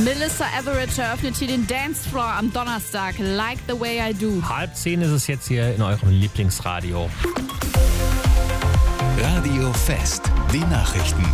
Melissa Etheridge eröffnet hier den Dancefloor am Donnerstag. Like the way I do. 9:30 ist es jetzt hier in eurem Lieblingsradio. Radio Fest, die Nachrichten.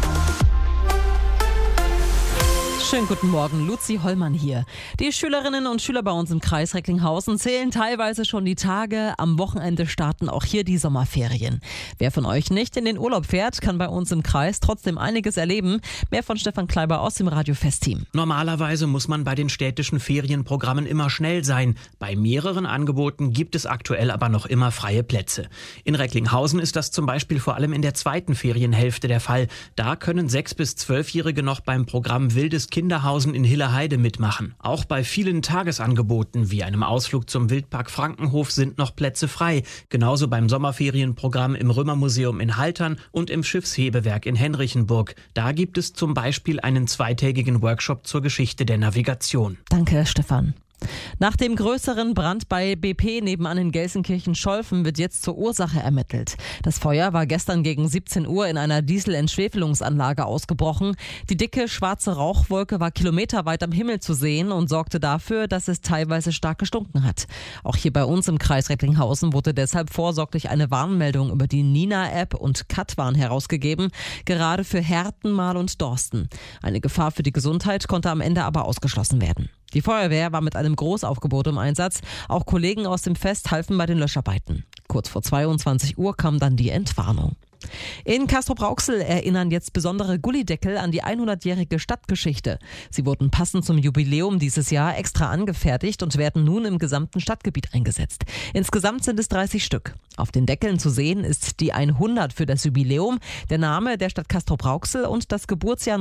Schönen guten Morgen, Luzi Hollmann hier. Die Schülerinnen und Schüler bei uns im Kreis Recklinghausen zählen teilweise schon die Tage. Am Wochenende starten auch hier die Sommerferien. Wer von euch nicht in den Urlaub fährt, kann bei uns im Kreis trotzdem einiges erleben. Mehr von Stefan Kleiber aus dem Radio Fest-Team. Normalerweise muss man bei den städtischen Ferienprogrammen immer schnell sein. Bei mehreren Angeboten gibt es aktuell aber noch immer freie Plätze. In Recklinghausen ist das zum Beispiel vor allem in der zweiten Ferienhälfte der Fall. Da können 6- bis 12-Jährige noch beim Programm Wildes Kinderhausen in Hilleheide mitmachen. Auch bei vielen Tagesangeboten wie einem Ausflug zum Wildpark Frankenhof sind noch Plätze frei. Genauso beim Sommerferienprogramm im Römermuseum in Haltern und im Schiffshebewerk in Henrichenburg. Da gibt es zum Beispiel einen zweitägigen Workshop zur Geschichte der Navigation. Danke, Stefan. Nach dem größeren Brand bei BP nebenan in Gelsenkirchen-Scholven wird jetzt zur Ursache ermittelt. Das Feuer war gestern gegen 17 Uhr in einer Dieselentschwefelungsanlage ausgebrochen. Die dicke, schwarze Rauchwolke war kilometerweit am Himmel zu sehen und sorgte dafür, dass es teilweise stark gestunken hat. Auch hier bei uns im Kreis Recklinghausen wurde deshalb vorsorglich eine Warnmeldung über die Nina-App und Katwarn herausgegeben, gerade für Herten, Marl und Dorsten. Eine Gefahr für die Gesundheit konnte am Ende aber ausgeschlossen werden. Die Feuerwehr war mit einem Großaufgebot im Einsatz. Auch Kollegen aus dem Fest halfen bei den Löscharbeiten. Kurz vor 22 Uhr kam dann die Entwarnung. In Castrop-Rauxel erinnern jetzt besondere Gullideckel an die 100-jährige Stadtgeschichte. Sie wurden passend zum Jubiläum dieses Jahr extra angefertigt und werden nun im gesamten Stadtgebiet eingesetzt. Insgesamt sind es 30 Stück. Auf den Deckeln zu sehen ist die 100 für das Jubiläum, der Name der Stadt Castrop-Rauxel und das Geburtsjahr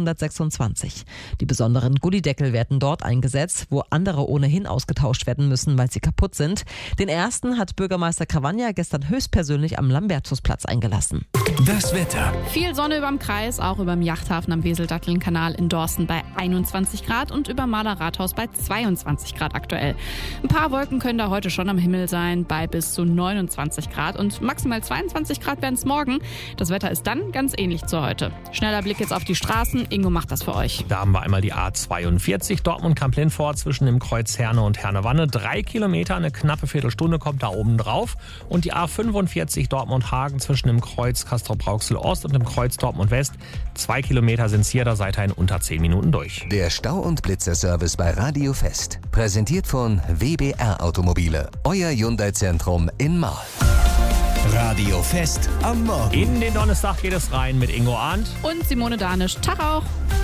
1926. Die besonderen Gullideckel werden dort eingesetzt, wo andere ohnehin ausgetauscht werden müssen, weil sie kaputt sind. Den ersten hat Bürgermeister Cravagna gestern höchstpersönlich am Lambertusplatz eingelassen. Das Wetter. Viel Sonne überm Kreis, auch überm Yachthafen am Wesel-Datteln-Kanal in Dorsten bei 21 Grad und über Mahler Rathaus bei 22 Grad aktuell. Ein paar Wolken können da heute schon am Himmel sein, bei bis zu 29 Grad und maximal 22 Grad werden es morgen. Das Wetter ist dann ganz ähnlich zu heute. Schneller Blick jetzt auf die Straßen. Ingo macht das für euch. Da haben wir einmal die A42 Dortmund-Kamp-Lindfort zwischen dem Kreuz Herne und Herne-Wanne. 3 Kilometer, eine knappe Viertelstunde kommt da oben drauf. Und die A45 Dortmund-Hagen zwischen dem Kreuz Castrop-Rauxel Ost und dem Kreuz Dortmund West. 2 Kilometer sind es hier, da seid ihr in unter 10 Minuten durch. Der Stau- und Blitzerservice bei Radio Fest. Präsentiert von WBR Automobile. Euer Hyundai-Zentrum in Marl. Radio Fest am Morgen. In den Donnerstag geht es rein mit Ingo Arndt Und Simone Danisch. Tag auch.